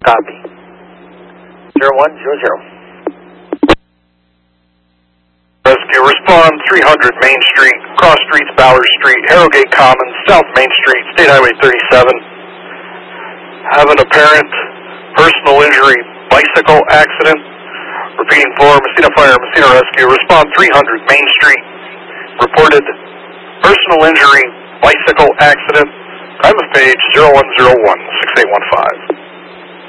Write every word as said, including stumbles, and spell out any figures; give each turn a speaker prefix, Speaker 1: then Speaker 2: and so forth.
Speaker 1: Copy. zero one zero zero.
Speaker 2: Rescue, respond three hundred Main Street, cross streets Ballard Street, Harrogate Commons, South Main Street, State Highway thirty-seven. Have an apparent personal injury bicycle accident. Repeating for Messina Fire, Messina Rescue, respond three hundred Main Street. Reported personal injury bicycle accident. Time of page zero one zero one six eight one five.